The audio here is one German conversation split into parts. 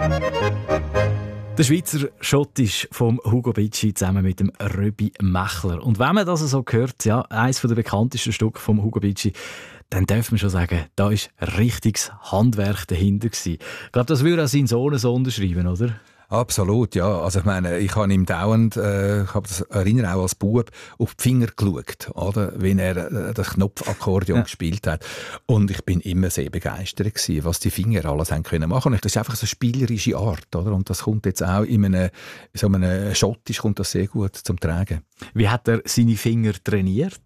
Der Schweizer Schottisch vom Hugo Bicci zusammen mit dem Röbi Mechler. Und wenn man das so hört, ja, eines der bekanntesten Stücke vom Hugo Bicci, dann darf man schon sagen, da war richtiges Handwerk dahinter gewesen. Ich glaube, das würde auch sein Sohn so unterschreiben, oder? Absolut, ja. Also ich meine, ich habe ihm dauernd, ich habe das erinnere auch als Bub, auf die Finger geschaut, oder? Wenn er das Knopfakkordeon gespielt hat. Und ich bin immer sehr begeistert gewesen, was die Finger alles haben können machen. Und das ist einfach so eine spielerische Art, oder? Und das kommt jetzt auch in so einem Schottisch kommt das sehr gut zum Tragen. Wie hat er seine Finger trainiert?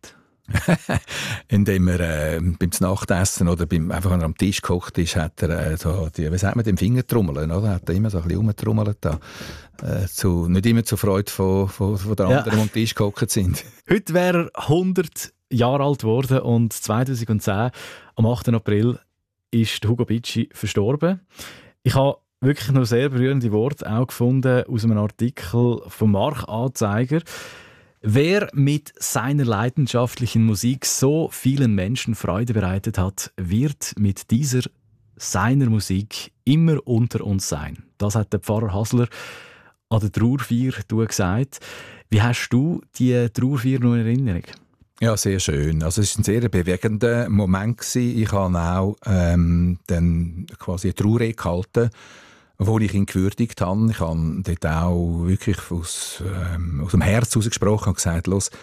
Indem er beim Nachtessen oder einfach wenn er am Tisch gekocht ist, hat er wie sagt man, den Finger trommeln, oder? Hat er immer so ein bisschen rumgetrommelt da. Nicht immer zur Freude von der anderen, die am Tisch gehockt sind. Heute wäre er 100 Jahre alt geworden und 2010, am 8. April, ist Hugo Bicci verstorben. Ich habe wirklich noch sehr berührende Worte auch gefunden aus einem Artikel vom Mark-Anzeiger. Wer mit seiner leidenschaftlichen Musik so vielen Menschen Freude bereitet hat, wird mit dieser seiner Musik immer unter uns sein. Das hat der Pfarrer Hasler an der Trauerfeier gesagt. Wie hast du die Trauerfeier noch in Erinnerung? Ja, sehr schön. Also es war ein sehr bewegender Moment gewesen. Ich habe auch dann quasi eine Trauerrede gehalten, wo ich ihn gewürdigt habe. Ich habe dort auch wirklich aus dem Herz herausgesprochen und gesagt, los,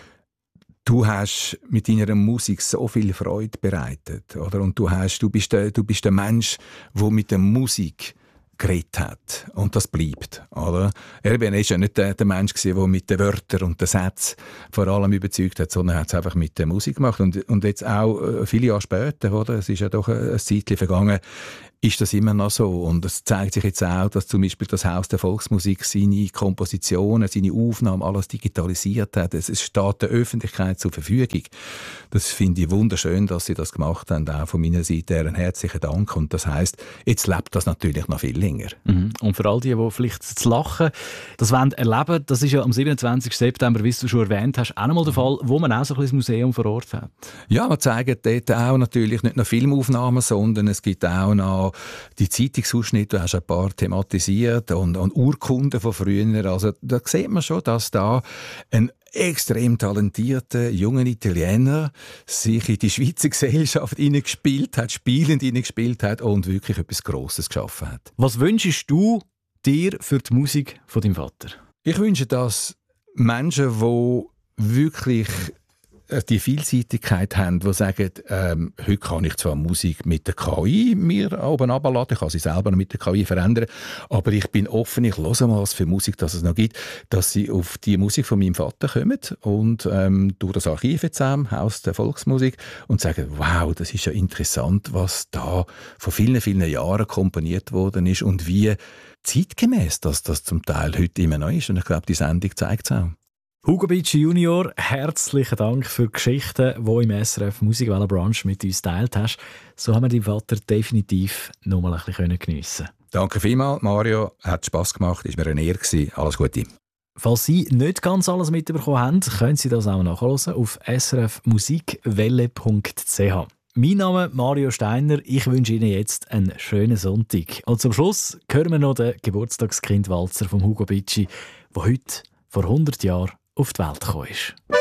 du hast mit deiner Musik so viel Freude bereitet, oder? Und du bist der Mensch, der mit der Musik geredet hat. Und das bleibt, oder? Er war ja nicht der Mensch, der mit den Wörtern und den Sätzen vor allem überzeugt hat, sondern er hat es einfach mit der Musik gemacht. Und jetzt auch viele Jahre später, oder? Es ist ja doch ein Zeitchen vergangen, ist das immer noch so. Und es zeigt sich jetzt auch, dass zum Beispiel das Haus der Volksmusik seine Kompositionen, seine Aufnahmen, alles digitalisiert hat. Es steht der Öffentlichkeit zur Verfügung. Das finde ich wunderschön, dass sie das gemacht haben. Auch von meiner Seite einen herzlichen Dank. Und das heisst, jetzt lebt das natürlich noch viel länger. Mhm. Und für all die vielleicht das Lachen, das wollen erleben, das ist ja am 27. September, wie du schon erwähnt hast, auch einmal der Fall, wo man auch so ein bisschen das Museum vor Ort hat. Ja, wir zeigen dort auch natürlich nicht nur Filmaufnahmen, sondern es gibt auch noch die Zeitungsausschnitte, du hast ein paar thematisiert und Urkunden von früher. Also da sieht man schon, dass da ein extrem talentierter junger Italiener sich in die Schweizer Gesellschaft spielend hineingespielt hat und wirklich etwas Grosses geschaffen hat. Was wünschst du dir für die Musik von deinem Vater? Ich wünsche, dass Menschen, die wirklich die Vielseitigkeit haben, die sagen, heute kann ich zwar Musik mit der KI mir oben runterladen, ich kann sie selber noch mit der KI verändern, aber ich bin offen, ich höre mal, was für Musik das es noch gibt, dass sie auf die Musik von meinem Vater kommen und durch das Archiv zusammen, Haus der Volksmusik, und sagen, wow, das ist ja interessant, was da vor vielen, vielen Jahren komponiert worden ist und wie zeitgemäß das zum Teil heute immer noch ist. Und ich glaube, die Sendung zeigt es auch. Hugo Bicci Junior, herzlichen Dank für die Geschichten, die im SRF Musikwelle Brunch mit uns geteilt hast. So haben wir deinen Vater definitiv noch mal ein bisschen geniessen können. Danke vielmals, Mario. Hat Spass gemacht, ist mir eine Ehre gewesen. Alles Gute. Falls Sie nicht ganz alles mitbekommen haben, können Sie das auch nachhören auf srfmusikwelle.ch. Mein Name ist Mario Steiner. Ich wünsche Ihnen jetzt einen schönen Sonntag. Und zum Schluss hören wir noch den Geburtstagskindwalzer von Hugo Bicci, der heute vor 100 Jahren auf die Welt gekommen ist.